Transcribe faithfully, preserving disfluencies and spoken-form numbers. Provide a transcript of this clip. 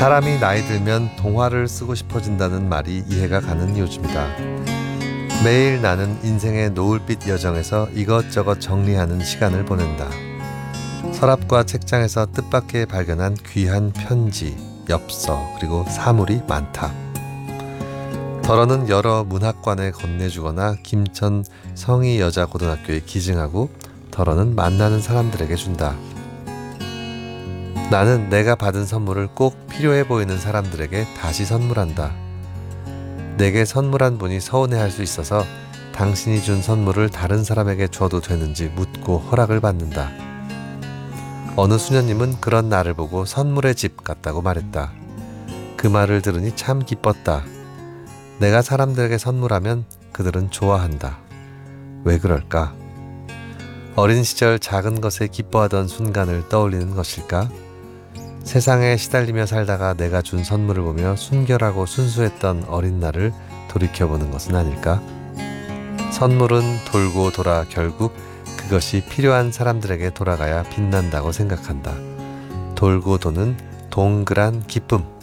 사람이 나이 들면 동화를 쓰고 싶어진다는 말이 이해가 가는 요즘이다. 매일 나는 인생의 노을빛 여정에서 이것저것 정리하는 시간을 보낸다. 서랍과 책장에서 뜻밖의 발견한 귀한 편지, 엽서, 그리고 사물이 많다. 덜어는 여러 문학관에 건네주거나 김천 성희여자고등학교에 기증하고 덜어는 만나는 사람들에게 준다. 나는 내가 받은 선물을 꼭 필요해 보이는 사람들에게 다시 선물한다. 내게 선물한 분이 서운해할 수 있어서 당신이 준 선물을 다른 사람에게 줘도 되는지 묻고 허락을 받는다. 어느 수녀님은 그런 나를 보고 선물의 집 같다고 말했다. 그 말을 들으니 참 기뻤다. 내가 사람들에게 선물하면 그들은 좋아한다. 왜 그럴까? 어린 시절 작은 것에 기뻐하던 순간을 떠올리는 것일까? 세상에 시달리며 살다가 내가 준 선물을 보며 순결하고 순수했던 어린 날을 돌이켜보는 것은 아닐까? 선물은 돌고 돌아 결국 그것이 필요한 사람들에게 돌아가야 빛난다고 생각한다. 돌고 도는 동그란 기쁨.